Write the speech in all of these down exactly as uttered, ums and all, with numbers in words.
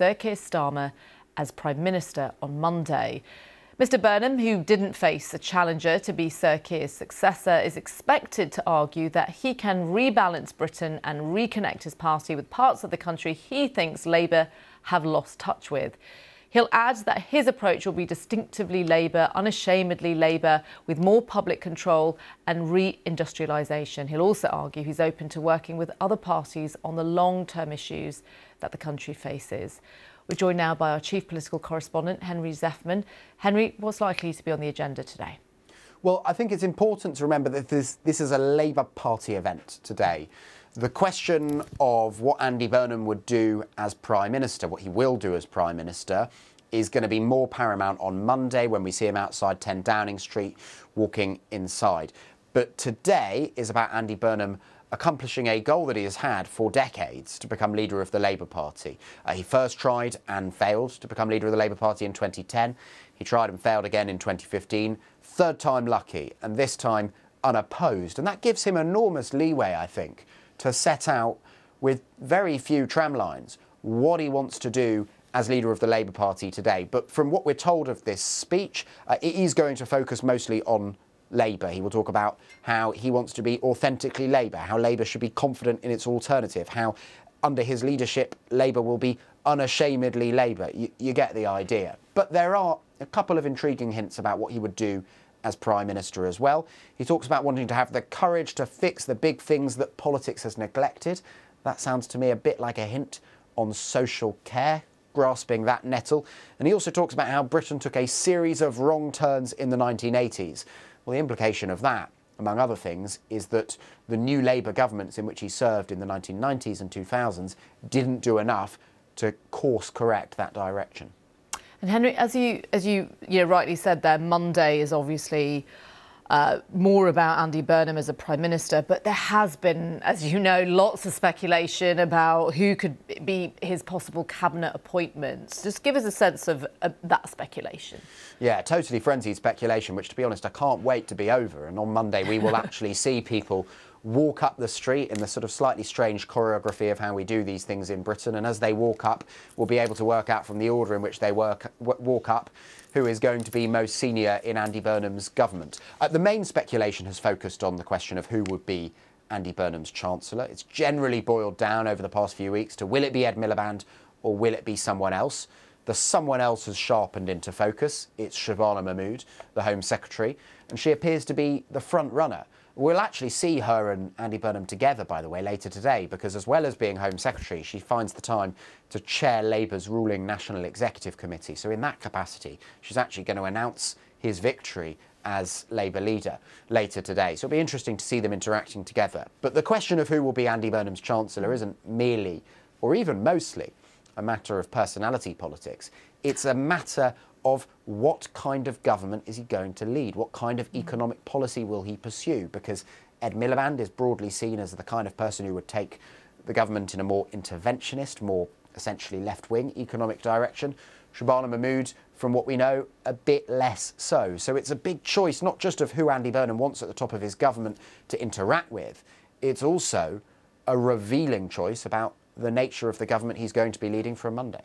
Sir Keir Starmer as Prime Minister on Monday. Mister Burnham, who didn't face a challenger to be Sir Keir's successor, is expected to argue that he can rebalance Britain and reconnect his party with parts of the country he thinks Labour have lost touch with. He'll add that his approach will be distinctively Labour, unashamedly Labour, with more public control and re-industrialisation. He'll also argue he's open to working with other parties on the long-term issues that the country faces. We're joined now by our chief political correspondent, Henry Zeffman. Henry, what's likely to be on the agenda today? Well, I think it's important to remember that this, this is a Labour Party event today. The question of what Andy Burnham would do as Prime Minister, what he will do as Prime Minister, is going to be more paramount on Monday when we see him outside ten Downing Street walking inside. But today is about Andy Burnham accomplishing a goal that he has had for decades, to become leader of the Labour Party. Uh, he first tried and failed to become leader of the Labour Party in twenty ten. He tried and failed again in twenty fifteen. Third time lucky, and this time unopposed. And that gives him enormous leeway, I think, to set out with very few tramlines what he wants to do as leader of the Labour Party today. But from what we're told of this speech, uh, it is going to focus mostly on Labour. He will talk about how he wants to be authentically Labour, how Labour should be confident in its alternative, how under his leadership Labour will be unashamedly Labour. You, you get the idea. But there are a couple of intriguing hints about what he would do as Prime Minister as well. He talks about wanting to have the courage to fix the big things that politics has neglected. That sounds to me a bit like a hint on social care, grasping that nettle. And he also talks about how Britain took a series of wrong turns in the nineteen eighties. Well, the implication of that, among other things, is that the new Labour governments in which he served in the nineteen nineties and two thousands didn't do enough to course correct that direction. And Henry, as you as you, you know, rightly said there, Monday is obviously uh, more about Andy Burnham as a Prime Minister, but there has been, as you know, lots of speculation about who could be his possible cabinet appointments. Just give us a sense of uh, that speculation. Yeah, totally frenzied speculation, which, to be honest, I can't wait to be over. And on Monday, we will actually see people walk up the street in the sort of slightly strange choreography of how we do these things in Britain. And as they walk up, we'll be able to work out from the order in which they work, walk up who is going to be most senior in Andy Burnham's government. Uh, the main speculation has focused on the question of who would be Andy Burnham's Chancellor. It's generally boiled down over the past few weeks to will it be Ed Miliband or will it be someone else? The someone else has sharpened into focus. It's Shabana Mahmood, the Home Secretary, and she appears to be the front runner. We'll actually see her and Andy Burnham together, by the way, later today, because as well as being Home Secretary, she finds the time to chair Labour's ruling National Executive Committee. So in that capacity, she's actually going to announce his victory as Labour leader later today. So it'll be interesting to see them interacting together. But the question of who will be Andy Burnham's Chancellor isn't merely, or even mostly, a matter of personality politics. It's a matter of what kind of government is he going to lead? What kind of economic policy will he pursue? Because Ed Miliband is broadly seen as the kind of person who would take the government in a more interventionist, more essentially left-wing economic direction. Shabana Mahmood, from what we know, a bit less so. So it's a big choice, not just of who Andy Burnham wants at the top of his government to interact with. It's also a revealing choice about the nature of the government he's going to be leading from Monday.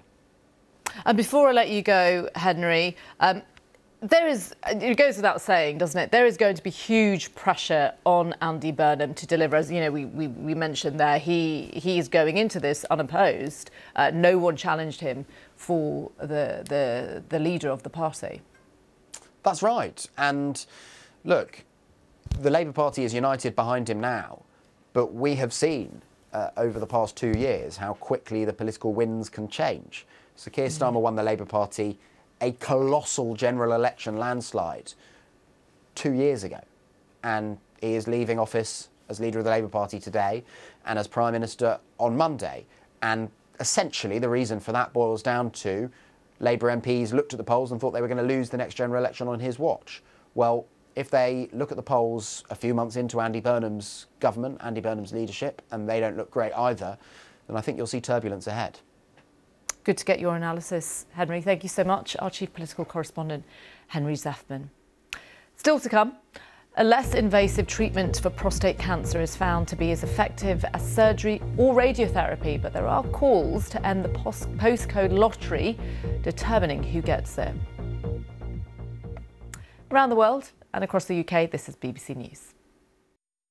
And before I let you go, Henry, um, there is, it goes without saying, doesn't it, there is going to be huge pressure on Andy Burnham to deliver. As you know, we, we, we mentioned there, he, he is going into this unopposed. Uh, no one challenged him for the, the, the leader of the party. That's right. And look, the Labour Party is united behind him now, but we have seen uh, over the past two years how quickly the political winds can change. Sir Keir Starmer won the Labour Party a colossal general election landslide two years ago. And he is leaving office as leader of the Labour Party today and as Prime Minister on Monday. And essentially the reason for that boils down to Labour M Ps looked at the polls and thought they were going to lose the next general election on his watch. Well, if they look at the polls a few months into Andy Burnham's government, Andy Burnham's leadership, and they don't look great either, then I think you'll see turbulence ahead. Good to get your analysis, Henry. Thank you so much. Our chief political correspondent, Henry Zeffman. Still to come, A less invasive treatment for prostate cancer is found to be as effective as surgery or radiotherapy, but there are calls to end the post- postcode lottery determining who gets there. Around the world and across the U K, this is B B C News.